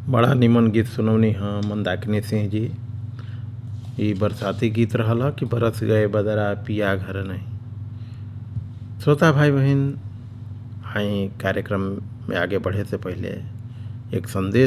बड़ा निमन गीत सुनौनी हाँ मंदाकिनी सिंह जी। ये बरसाती गीत रहल ह कि बरस गए बदरा पिया घर नहीं। श्रोता भाई बहन, हाई कार्यक्रम में आगे बढ़े से पहले एक संदेश